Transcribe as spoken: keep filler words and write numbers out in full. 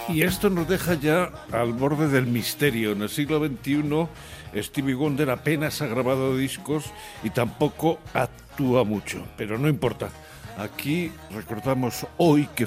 Y esto nos deja ya al borde del misterio. En el siglo veintiuno, Stevie Wonder apenas ha grabado discos y tampoco actúa mucho, pero no importa. Aquí recordamos hoy que